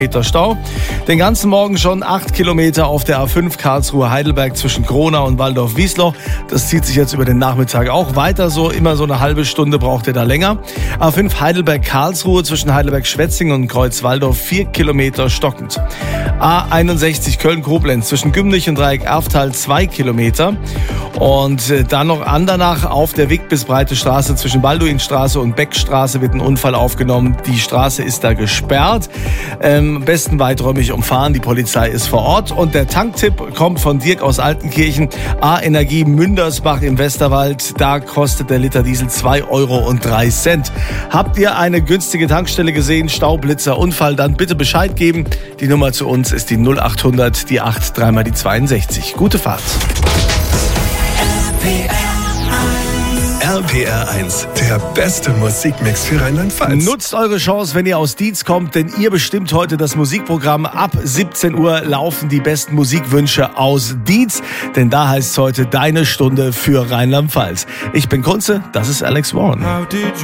Stau. Den ganzen Morgen schon 8 Kilometer auf der A5 Karlsruhe-Heidelberg zwischen Kronau und Waldorf-Wiesloch. Das zieht sich jetzt über den Nachmittag auch weiter so. Immer so eine halbe Stunde braucht ihr da länger. A5 Heidelberg-Karlsruhe zwischen Heidelberg-Schwetzingen und Kreuz-Waldorf 4 Kilometer stockend. A61 Köln-Koblenz zwischen Gümnich und Dreieck-Erftal 2 Kilometer. Und dann noch Andernach auf der Wick bis Breite Straße zwischen Balduinstraße und Beckstraße wird ein Unfall aufgenommen. Die Straße ist da gesperrt. Am besten weiträumig umfahren, die Polizei ist vor Ort. Und der Tanktipp kommt von Dirk aus Altenkirchen. A-Energie Mündersbach im Westerwald. Da kostet der Liter Diesel 2,03 €. Habt ihr eine günstige Tankstelle gesehen, Staublitzer, Unfall, dann bitte Bescheid geben. Die Nummer zu uns ist die 0800, die 8, dreimal die 62. Gute Fahrt. RPR 1, der beste Musikmix für Rheinland-Pfalz. Nutzt eure Chance, wenn ihr aus Dietz kommt, denn ihr bestimmt heute das Musikprogramm. Ab 17 Uhr laufen die besten Musikwünsche aus Dietz, denn da heißt es heute deine Stunde für Rheinland-Pfalz. Ich bin Kunze, das ist Alex Warren.